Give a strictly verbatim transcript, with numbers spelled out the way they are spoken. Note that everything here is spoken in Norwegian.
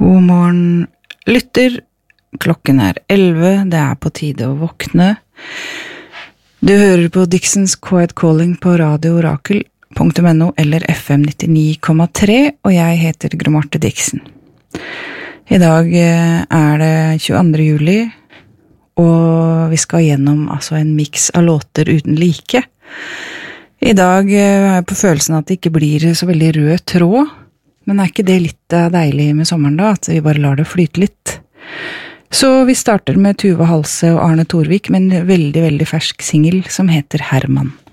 God morgen, lytter. Klokken er elleve, det er på tide å våkne. Du hører på Dixons Quiet Calling på Radio Orakel punktum no eller F M nittini komma tre, og jeg heter Gro Marte Dixon. I dag er det tjueandre juli, og vi skal gjennom altså en mix av låter uten like. I dag er jeg på følelsen at det ikke blir så veldig rød tråd, men er ikke det litt deilig med sommeren da, at vi bare lar det flyte litt? Så vi starter med Tuva Halse og Arne Torvik med en veldig, veldig fersk single som heter Herman.